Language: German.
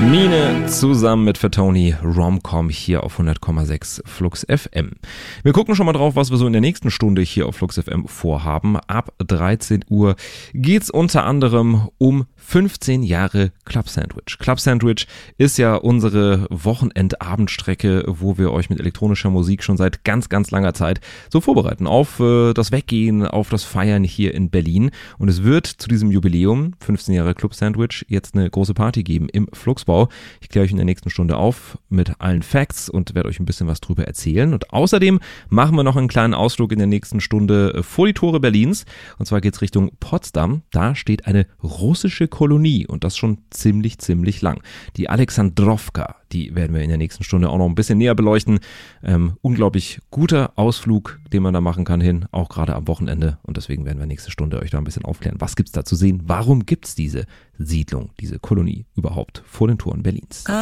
Mine zusammen mit Fatoni Romcom hier auf 100,6 Flux FM. Wir gucken schon mal drauf, was wir so in der nächsten Stunde hier auf Flux FM vorhaben. Ab 13 Uhr geht's unter anderem um 15 Jahre Club Sandwich. Club Sandwich ist ja unsere Wochenendabendstrecke, wo wir euch mit elektronischer Musik schon seit ganz, ganz langer Zeit so vorbereiten auf das Weggehen, auf das Feiern hier in Berlin. Und es wird zu diesem Jubiläum, 15 Jahre Club Sandwich, jetzt eine große Party geben im Fluxbau. Ich kläre euch in der nächsten Stunde auf mit allen Facts und werde euch ein bisschen was drüber erzählen. Und außerdem machen wir noch einen kleinen Ausflug in der nächsten Stunde vor die Tore Berlins. Und zwar geht es Richtung Potsdam. Da steht eine russische Kolonie und das schon ziemlich lang. Die Alexandrowka, die werden wir in der nächsten Stunde auch noch ein bisschen näher beleuchten. Unglaublich guter Ausflug, den man da machen kann hin, auch gerade am Wochenende. Und deswegen werden wir nächste Stunde euch da ein bisschen aufklären. Was gibt's da zu sehen? Warum gibt's diese Siedlung, diese Kolonie überhaupt vor den Toren Berlins?